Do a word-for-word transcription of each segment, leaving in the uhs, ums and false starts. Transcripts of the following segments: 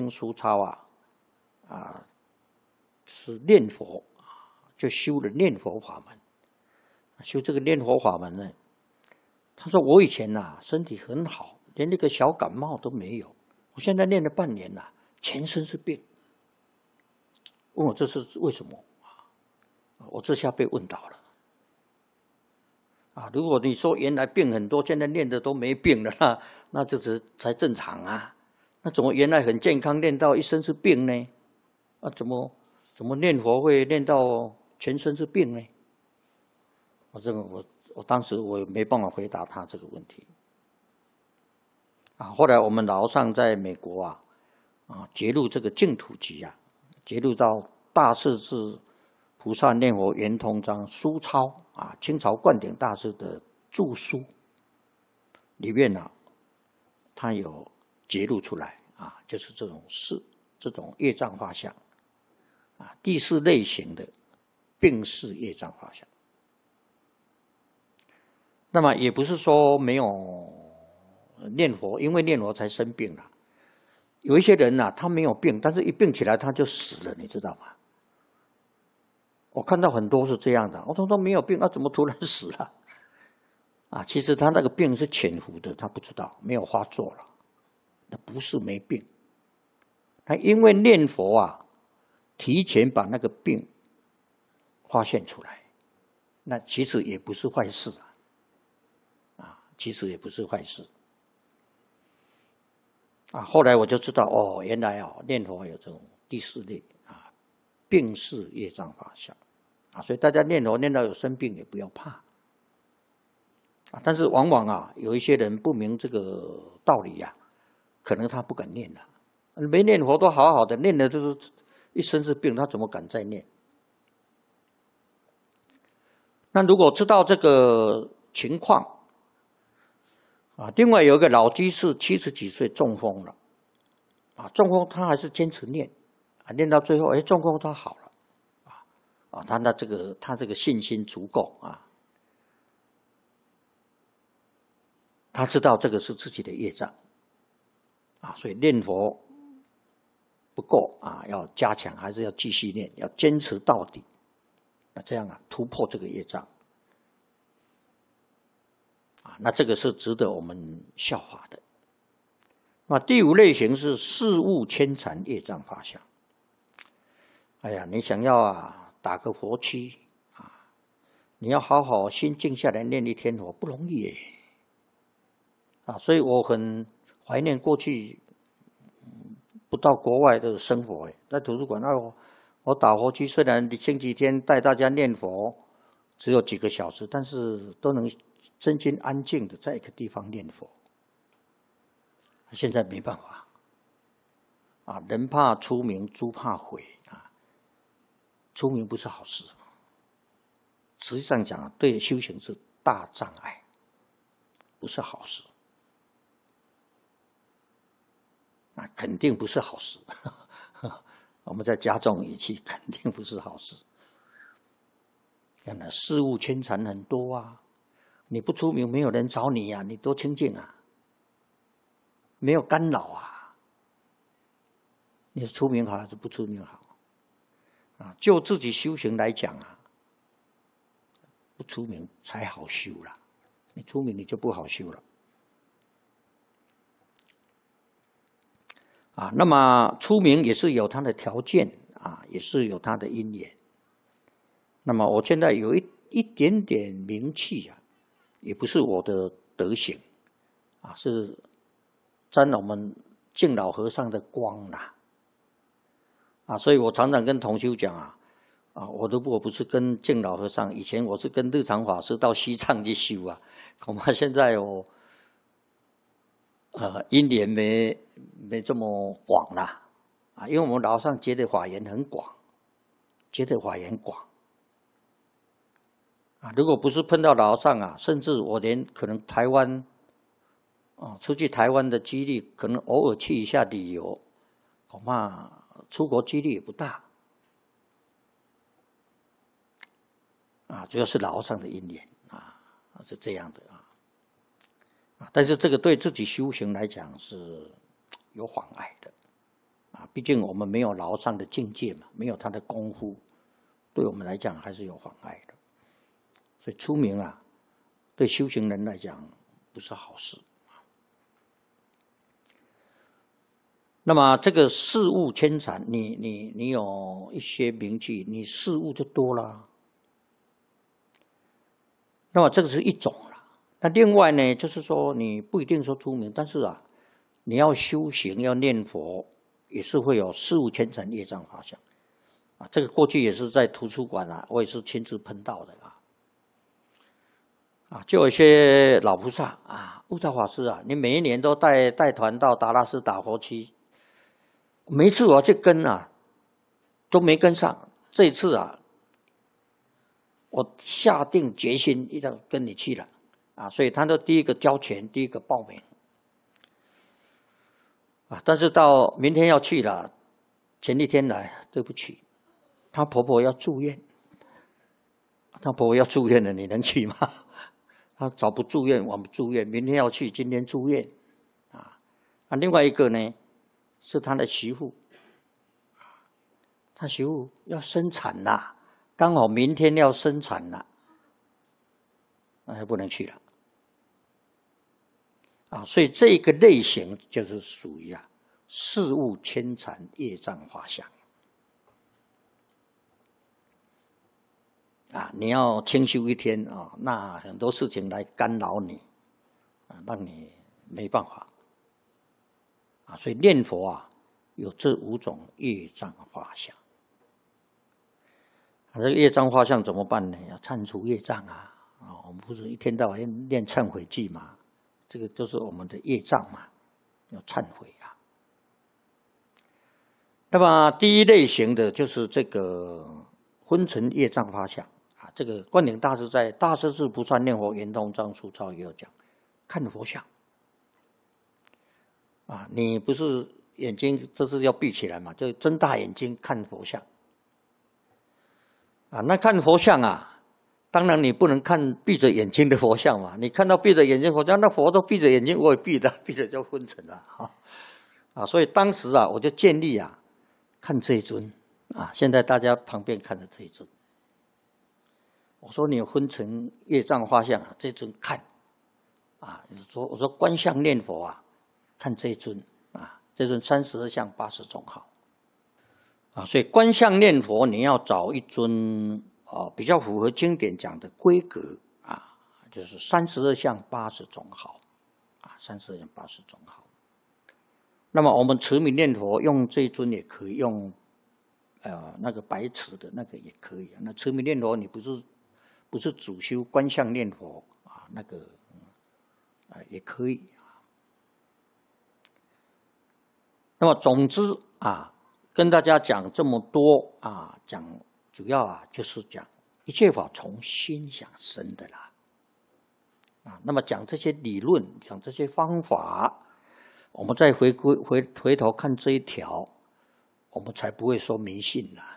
跟苏超啊，啊是念佛，就修了念佛法门。修这个念佛法门呢，他说我以前呐、啊、身体很好，连那个小感冒都没有，我现在念了半年呐、啊，全身是病。问我这是为什么啊？我这下被问倒了。啊，如果你说原来病很多，现在念的都没病了，那那这只才正常啊。那怎么原来很健康，念到一身是病呢？啊，怎么怎么念佛会念到全身是病呢？我这个我我当时我没办法回答他这个问题。啊，后来我们老上在美国啊啊揭露这个净土集啊，揭露到大势至菩萨念佛圆通章书抄啊，清朝灌顶大师的著书里面呢、啊，他有揭露出来啊，就是这种事，这种业障法相啊，第四类型的病逝业障法相。那么也不是说没有念佛，因为念佛才生病了。有一些人呐、啊，他没有病，但是一病起来他就死了，你知道吗？我看到很多是这样的，我说他没有病，他、啊、怎么突然死了？啊，其实他那个病是潜伏的，他不知道，没有发作了，那不是没病。他因为念佛啊，提前把那个病发现出来，那其实也不是坏事啊，啊，其实也不是坏事。啊，后来我就知道，哦，原来哦，念佛有这种第四类啊，病逝业障法相啊，所以大家念佛念到有生病也不要怕啊。但是往往啊，有一些人不明这个道理呀、啊，可能他不敢念了、啊。没念佛都好好的，念的都是一身是病，他怎么敢再念？那如果知道这个情况，啊，另外有一个老居士七十几岁中风了，啊，中风他还是坚持念，啊，念到最后，哎，中风他好了，啊，啊，他的这个他这个信心足够啊，他知道这个是自己的业障，啊，所以念佛不够啊，要加强，还是要继续念，要坚持到底，那这样啊，突破这个业障。那这个是值得我们效法的。那第五类型是事物牵缠业障法相。哎呀，你想要啊打个佛七啊，你要好好心静下来念一天佛不容易耶啊，所以我很怀念过去不到国外的生活哎，在图书馆那我我打佛七，虽然星期天带大家念佛只有几个小时，但是都能真心安静的在一个地方念佛。现在没办法啊，人怕出名，猪怕悔啊。出名不是好事，实际上讲对修行是大障碍，不是好事。那肯定不是好事。我们再加重语气，肯定不是好事。看来事物牵缠很多啊。你不出名，没有人找你啊，你多清净啊，没有干扰啊。你出名好还是不出名好？啊，就自己修行来讲啊，不出名才好修啦。你出名你就不好修了。啊，那么出名也是有它的条件啊，也是有它的因缘。那么我现在有一一点点名气啊。也不是我的德行啊，是沾了我们净老和尚的光啦啊，所以我常常跟同修讲啊啊，我如果不是跟净老和尚，以前我是跟日常法师到西藏去修啊，恐怕现在我呃因缘没没这么广啦啊，因为我们老和尚接的法缘很广，接的法缘广。啊，如果不是碰到老和尚啊，甚至我连可能台湾，啊，出去台湾的几率，可能偶尔去一下旅游，恐怕出国几率也不大。啊，主要是老和尚的因缘啊，是这样的啊。啊，但是这个对自己修行来讲是有妨碍的，啊， 毕竟我们没有牢上的境界嘛，没有他的功夫，对我们来讲还是有妨碍的。所以出名啊，对修行人来讲不是好事。那么这个事物牵缠，你你你有一些名气，你事物就多了。那么这个是一种了。那另外呢，就是说你不一定说出名，但是啊，你要修行要念佛，也是会有事物牵缠业障法相啊。这个过去也是在图书馆啊，我也是亲自碰到的啊。啊，就有一些老菩萨啊，悟道法师啊，你每一年都带带团到达拉斯打佛七。每一次我要去跟啊，都没跟上。这一次啊，我下定决心一定要跟你去了啊！所以他都第一个交钱，第一个报名啊。但是到明天要去了，前一天来，对不起，她婆婆要住院，她婆婆要住院了，你能去吗？她早不住院，晚不住院，明天要去，今天住院啊。啊，另外一个呢？是他的媳妇，他媳妇要生产啦，刚好明天要生产了，那就不能去了啊。所以这个类型就是属于啊事物牵缠业障法相啊。你要清修一天啊，那很多事情来干扰你啊，让你没办法。啊，所以念佛啊，有这五种业障法相。啊，这个业障法相怎么办呢？要忏除业障啊！啊，我们不是一天到晚念忏悔偈嘛？这个就是我们的业障嘛，要忏悔啊。那么第一类型的就是这个昏沉业障法相啊。这个观顶大师在《大势至菩萨念佛圆通章疏钞》也有讲，看佛像。啊，你不是眼睛这是要闭起来嘛？就睁大眼睛看佛像。啊，那看佛像啊，当然你不能看闭着眼睛的佛像嘛。你看到闭着眼睛佛像，那佛都闭着眼睛，我也闭的，闭着就昏沉了啊。啊，所以当时啊，我就建议啊，看这一尊啊。现在大家旁边看的这一尊，我说你有昏沉业障法相啊，这尊看啊。说我说观相念佛啊。看这尊啊，这尊三十二相八十种好啊，所以观相念佛，你要找一尊啊比较符合经典讲的规格啊，就是三十二相八十种好啊，三十二相八十种好。那么我们持名念佛用这尊也可以，用呃那个白瓷的那个也可以。那持名念佛你不是不是主修观相念佛啊，那个啊、呃、也可以。那么总之啊，跟大家讲这么多啊，讲主要啊就是讲一切法从心想生的啦。啊，那么讲这些理论，讲这些方法，我们再回归回回头看这一条，我们才不会说迷信啦。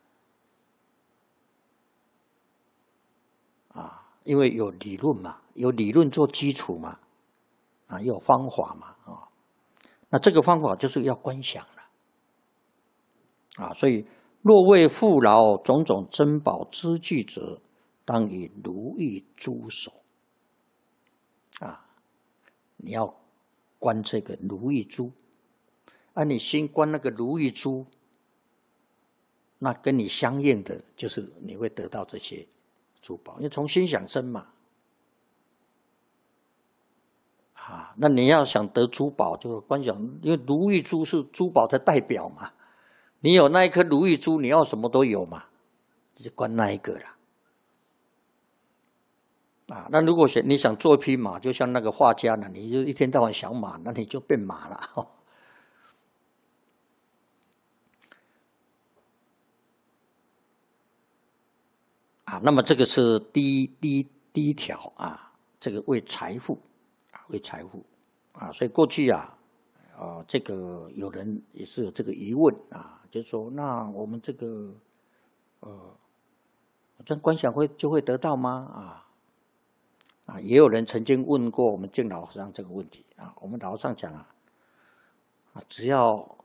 啊，因为有理论嘛，有理论做基础嘛，啊，有方法嘛，啊。那这个方法就是要观想了，啊，所以若为富饶种种珍宝之具者，当以如意珠手，啊，你要观这个如意珠，啊，你心观那个如意珠，那跟你相应的就是你会得到这些珠宝，因为从心想生嘛。啊，那你要想得珠宝，就观想，因为如意珠是珠宝的代表嘛。你有那一颗如意珠，你要什么都有嘛，就观那一个啦。啊，那如果想你想做一匹马，就像那个画家呢，你就一天到晚想马，那你就变马了。哦、啊，那么这个是第一第一第一条啊，这个为财富。为财富啊，所以过去啊，啊，这个有人也是有这个疑问啊，就是说，那我们这个呃，这观想会就会得到吗？啊啊，也有人曾经问过我们净老和尚这个问题啊。我们老和尚讲啊，啊，只要